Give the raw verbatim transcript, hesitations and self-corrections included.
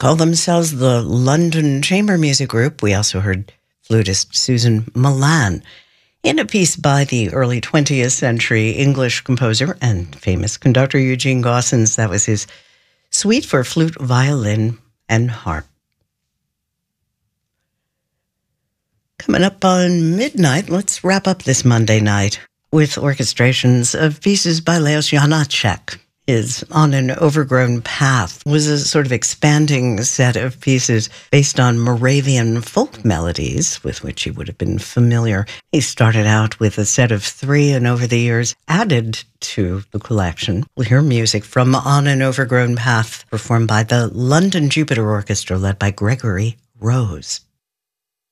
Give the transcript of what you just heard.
call themselves the London Chamber Music Group. We also heard flutist Susan Milan in a piece by the early twentieth century English composer and famous conductor Eugene Gossens. That was his suite for flute, violin, and harp. Coming up on midnight, let's wrap up this Monday night with orchestrations of pieces by Leos Janáček. His On an Overgrown Path was a sort of expanding set of pieces based on Moravian folk melodies with which he would have been familiar. He started out with a set of three and over the years added to the collection. We'll hear music from On an Overgrown Path performed by the London Jupiter Orchestra led by Gregory Rose.